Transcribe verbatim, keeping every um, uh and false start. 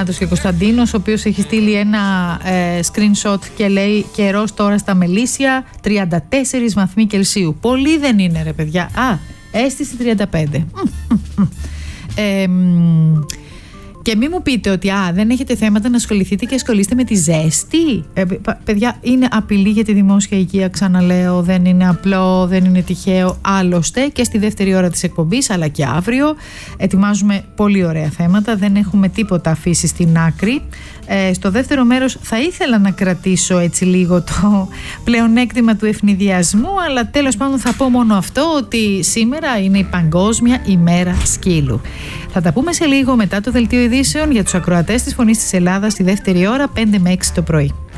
Θανάτος και Κωνσταντίνος, ο οποίος έχει στείλει ένα ε, screenshot και λέει καιρός τώρα στα Μελίσια, τριάντα τέσσερις βαθμοί Κελσίου. Πολύ δεν είναι, ρε παιδιά. Α, αίσθηση τριάντα πέντε. ε, Και μην μου πείτε ότι α, δεν έχετε θέματα να ασχοληθείτε και ασχολείστε με τη ζέστη. Ε, παιδιά, είναι απειλή για τη δημόσια υγεία, ξαναλέω. Δεν είναι απλό, δεν είναι τυχαίο. Άλλωστε και στη δεύτερη ώρα της εκπομπής, αλλά και αύριο, ετοιμάζουμε πολύ ωραία θέματα. Δεν έχουμε τίποτα αφήσει στην άκρη. Ε, στο δεύτερο μέρος θα ήθελα να κρατήσω έτσι λίγο το πλεονέκτημα του ευνηδιασμού, αλλά τέλος πάντων θα πω μόνο αυτό, ότι σήμερα είναι η Παγκόσμια ημέρα σκύλου. Θα τα πούμε σε λίγο μετά το δελτίο ειδήσεων για τους ακροατές της Φωνής της Ελλάδας στη δεύτερη ώρα, πέντε με έξι το πρωί.